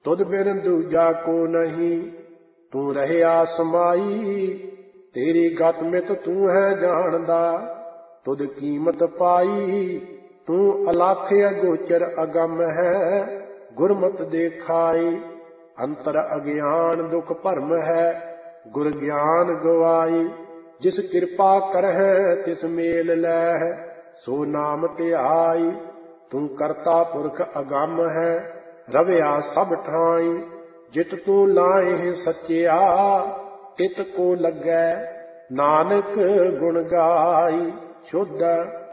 तुध बिन दूजा को नहीं, तू रहया समाई। तेरी गत मित तू है जानदा, तुध कीमत पाई। तू अलख अगोचर अगम है, गुरमत देखाई। अंतर अज्ञान दुख भरम है, गुर ज्ञान गवाई। जिस कृपा करहै तिस मेल लैह, सो नाम ध्याई। तू करता पुरख अगम है, रविया सब ठाई। जित तू लाए सच्चिया, तित को लगै नानक गुण गाई। शुद्ध